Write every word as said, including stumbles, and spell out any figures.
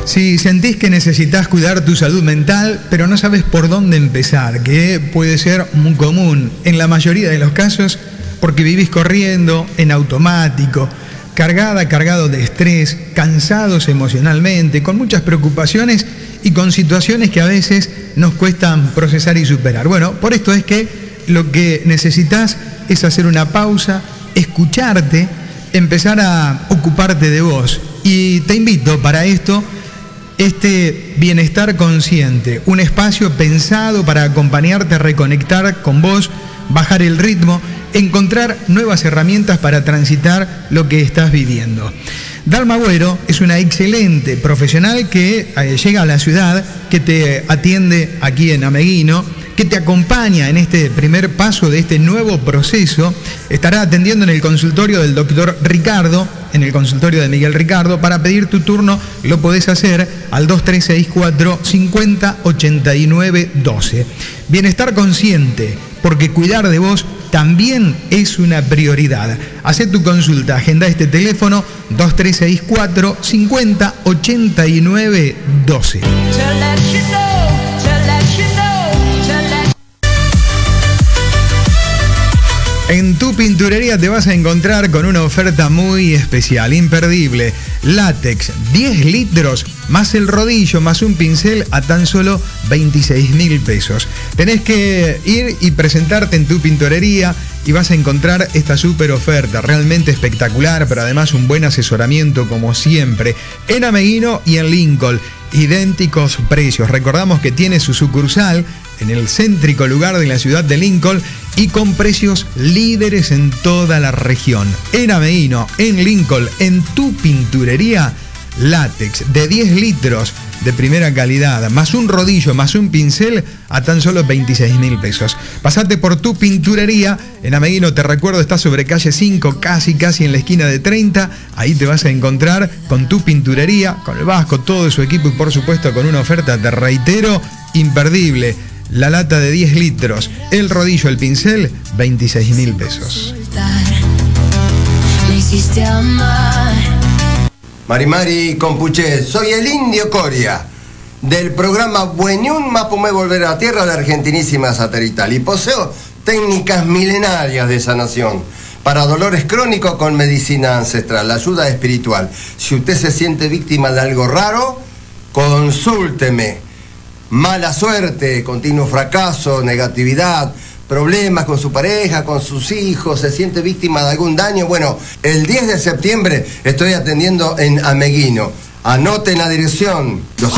Si sentís que necesitas cuidar tu salud mental, pero no sabes por dónde empezar, que puede ser muy común en la mayoría de los casos, porque vivís corriendo, en automático, cargada, cargado de estrés, cansados emocionalmente, con muchas preocupaciones y con situaciones que a veces nos cuestan procesar y superar. Bueno, por esto es que lo que necesitas es hacer una pausa, escucharte, empezar a ocuparte de vos. Y te invito para esto, este Bienestar Consciente, un espacio pensado para acompañarte a reconectar con vos, bajar el ritmo, encontrar nuevas herramientas para transitar lo que estás viviendo. Dalma Agüero es una excelente profesional que eh, llega a la ciudad, que te atiende aquí en Ameguino, que te acompaña en este primer paso de este nuevo proceso. Estará atendiendo en el consultorio del doctor Ricardo, en el consultorio de Miguel Ricardo. Para pedir tu turno lo podés hacer al dos tres seis cuatro, cincuenta, ochenta y nueve, doce. Bienestar Consciente, porque cuidar de vos también es una prioridad. Hacé tu consulta, agenda este teléfono dos tres seis cuatro, cincuenta, ochenta y nueve, doce. En Tu Pinturería te vas a encontrar con una oferta muy especial, imperdible. Látex, diez litros, más el rodillo, más un pincel a tan solo veintiséis mil pesos. Tenés que ir y presentarte en Tu Pinturería y vas a encontrar esta súper oferta, realmente espectacular, pero además un buen asesoramiento como siempre. En Ameguino y en Lincoln, idénticos precios. Recordamos que tiene su sucursal en el céntrico lugar de la ciudad de Lincoln y con precios líderes en toda la región. En Ameguino, en Lincoln, en Tu Pinturería, látex de diez litros de primera calidad, más un rodillo, más un pincel a tan solo veintiséis mil pesos. Pasate por Tu Pinturería. En Ameguino, te recuerdo, está sobre calle cinco, casi casi en la esquina de treinta. Ahí te vas a encontrar con Tu Pinturería, con el Vasco, todo su equipo y por supuesto con una oferta, te reitero, imperdible. La lata de diez litros, el rodillo, el pincel, veintiséis mil pesos. Mari Mari Compuché, soy el Indio Coria, del programa Bueñún Mapumé Volver a la Tierra de Argentinísima Satelital, y poseo técnicas milenarias de sanación para dolores crónicos con medicina ancestral, ayuda espiritual. Si usted se siente víctima de algo raro, consúlteme. Mala suerte, continuo fracaso, negatividad, problemas con su pareja, con sus hijos, se siente víctima de algún daño. Bueno, el diez de septiembre estoy atendiendo en Ameguino. Anoten la dirección. Los